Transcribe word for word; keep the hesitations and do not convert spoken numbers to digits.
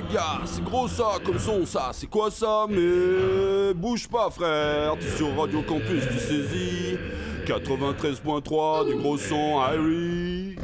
gars, c'est gros ça comme son ça, c'est quoi ça? Mais bouge pas frère, t'es sur Radio Campus, tu saisis quatre-vingt-treize point trois du gros son Irie.